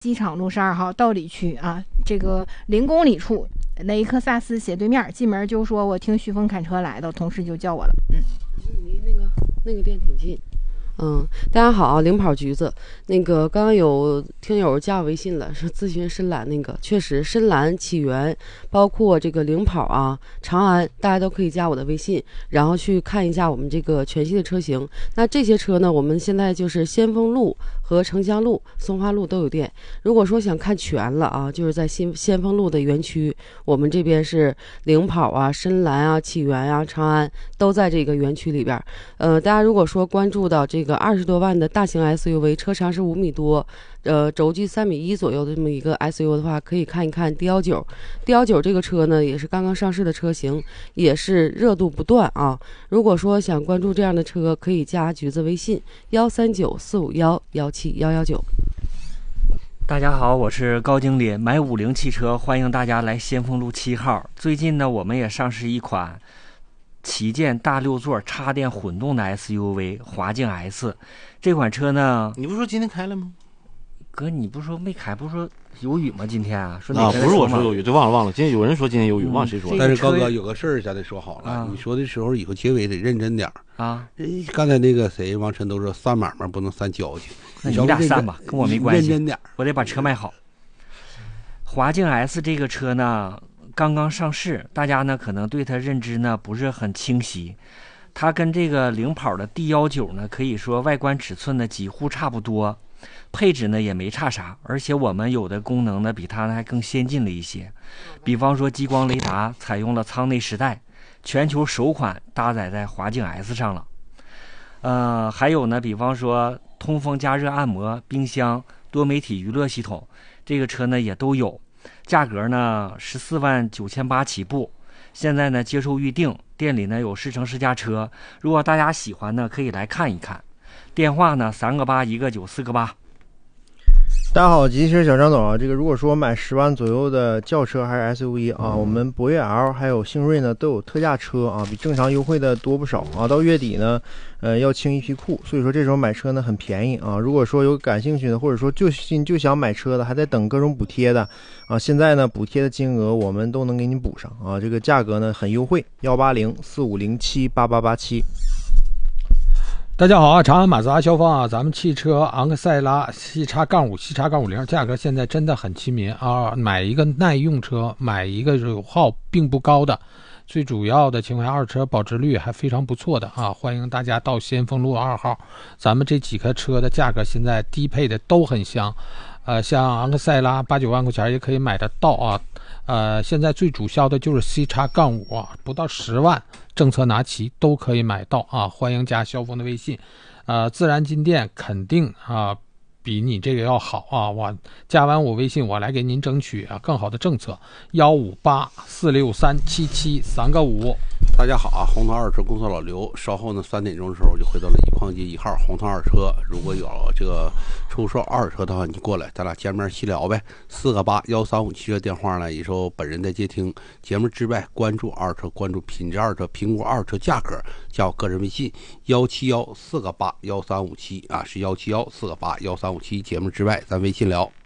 机场路12号道里区啊，这个0公里处雷克萨斯斜对面，进门就说我听徐峰侃车来的，同事就叫我了。 离那个店挺近。大家好啊，领跑橘子。刚刚有听友加我微信了，说咨询深蓝确实深蓝、启源，包括这个领跑啊、长安，大家都可以加我的微信，然后去看一下我们这个全新的车型。那这些车呢，我们现在就是先锋路和城乡路、松花路都有店。如果说想看全了啊，就是在先锋路的园区，我们这边是领跑啊、深蓝啊、启源啊、长安都在这个园区里边。大家如果说关注到这个20多万的大型 SUV， 车长是5米多，轴距3.1米左右的这么一个 SUV 的话，可以看一看 D19。D19 这个车呢，也是刚刚上市的车型，也是热度不断啊。如果说想关注这样的车，可以加橘子微信13945117119。 大家好，我是高经理，买50汽车，欢迎大家来先锋路7号。最近呢，我们也上市一款旗舰大6座插电混动的 SUV 华境 S。 这款车呢， 你不是说今天开了吗？ 哥，你不是说没开，不是说有雨吗？今天啊，说不是我说有雨，就忘了。今天有人说今天有雨，忘谁说。 但是高哥有个事儿咱得说好了，你说的时候以后结尾得认真点啊。 刚才那个谁王晨都说散买卖不能散交情， 那你俩散吧，跟我没关系。 认真点， 我得把车卖好。华境 S 这个车呢，刚刚上市，大家呢可能对它认知呢不是很清晰。它跟这个领跑的 D19 呢，可以说外观尺寸呢几乎差不多，配置呢也没差啥，而且我们有的功能呢比它呢还更先进了一些。比方说激光雷达采用了舱内时代，全球首款搭载在华境 S 上了。还有呢，比方说通风加热按摩、冰箱、多媒体娱乐系统，这个车呢也都有。价格呢14.98万起步，现在呢接受预定，店里呢有试乘试驾车，如果大家喜欢呢可以来看一看。电话呢3个8 1个9 4个8。 大家好，吉利小张总啊，这个如果说买10万左右的轿车还是 SUV 啊，我们博越 L 还有星瑞呢都有特价车啊，比正常优惠的多不少啊。到月底呢，要清一批库，所以说这时候买车呢很便宜啊。如果说有感兴趣的，或者说就想买车的，还在等各种补贴的啊，现在呢补贴的金额我们都能给你补上啊，这个价格呢很优惠，18045078887。 大家好啊，长安马自达消防啊，咱们汽车昂克赛拉CX-5、CX-50价格现在真的很亲民啊，买一个耐用车，买一个油耗并不高的，最主要的情况下二车保值率还非常不错的啊，欢迎大家到先锋路2号，咱们这几个车的价格现在低配的都很香，像昂克赛拉8-9万块钱也可以买得到啊。现在最主销的就是 CX-5 啊，不到10万，政策拿齐都可以买到啊！欢迎加萧峰的微信，自然金店肯定啊比你这个要好啊！我加完我微信，我来给您争取啊更好的政策，158-463-77-3个5。 大家好啊，红桃二车公司老刘，稍后呢3点钟的时候就回到了一矿街1号红桃二车，如果有这个出售二车的话，你过来，咱俩见面细聊呗。4个8 1357这电话呢，也是本人在接听。节目之外，关注二车，关注品质二车，评估二车价格，加我个人微信171-4个8 1357啊，是171-4个8 1357。节目之外，咱微信聊。